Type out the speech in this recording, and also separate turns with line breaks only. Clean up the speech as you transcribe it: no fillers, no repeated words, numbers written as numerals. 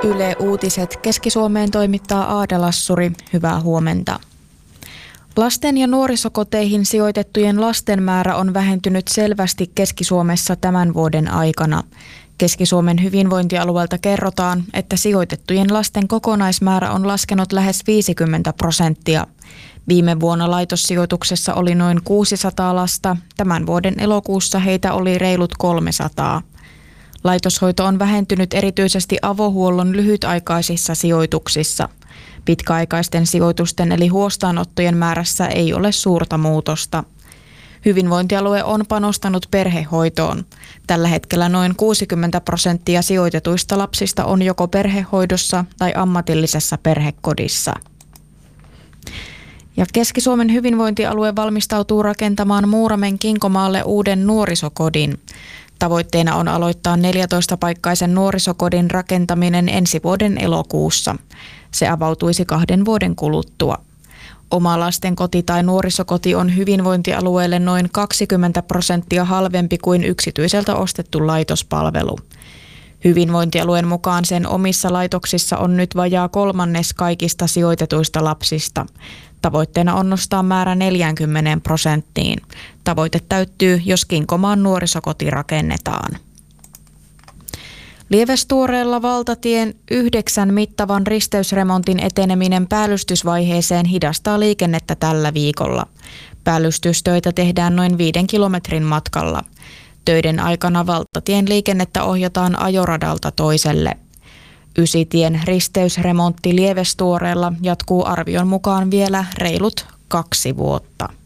Yle Uutiset Keski-Suomeen toimittaa Aada Lassuri. Hyvää huomenta. Lasten- ja nuorisokoteihin sijoitettujen lasten määrä on vähentynyt selvästi Keski-Suomessa tämän vuoden aikana. Keski-Suomen hyvinvointialueelta kerrotaan, että sijoitettujen lasten kokonaismäärä on laskenut lähes 50%. Viime vuonna laitossijoituksessa oli noin 600 lasta, tämän vuoden elokuussa heitä oli reilut 300. Laitoshoito on vähentynyt erityisesti avohuollon lyhytaikaisissa sijoituksissa. Pitkäaikaisten sijoitusten eli huostaanottojen määrässä ei ole suurta muutosta. Hyvinvointialue on panostanut perhehoitoon. Tällä hetkellä noin 60% sijoitetuista lapsista on joko perhehoidossa tai ammatillisessa perhekodissa. Ja Keski-Suomen hyvinvointialue valmistautuu rakentamaan Muuramen Kinkomaalle uuden nuorisokodin. Tavoitteena on aloittaa 14-paikkaisen nuorisokodin rakentaminen ensi vuoden elokuussa. Se avautuisi 2 vuoden kuluttua. Oma lastenkoti tai nuorisokoti on hyvinvointialueelle noin 20% halvempi kuin yksityiseltä ostettu laitospalvelu. Hyvinvointialueen mukaan sen omissa laitoksissa on nyt vajaa 1/3 kaikista sijoitetuista lapsista. Tavoitteena on nostaa määrä 40%. Tavoite täyttyy, jos Kinkomaan nuorisokoti rakennetaan. Lievestuoreella valtatien 9 mittavan risteysremontin eteneminen päällystysvaiheeseen hidastaa liikennettä tällä viikolla. Päällystystöitä tehdään noin 5 kilometrin matkalla. Töiden aikana valtatien liikennettä ohjataan ajoradalta toiselle. Ysitien risteysremontti Lievestuoreella jatkuu arvion mukaan vielä reilut 2 vuotta.